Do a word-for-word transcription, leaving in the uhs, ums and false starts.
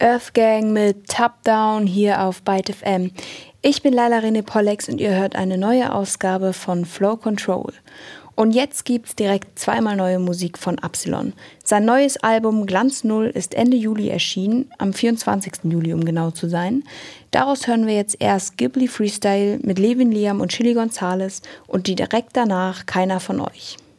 Earth Gang mit Top Down hier auf Byte F M. Ich bin Laila Rene Pollex und ihr hört eine neue Ausgabe von Flow Control. Und jetzt gibt's direkt zweimal neue Musik von Absilon. Sein neues Album Glanz Null ist Ende Juli erschienen, am vierundzwanzigsten Juli um genau zu sein. Daraus hören wir jetzt erst Ghibli Freestyle mit Levin Liam und Chili Gonzales und die direkt danach Keiner von euch.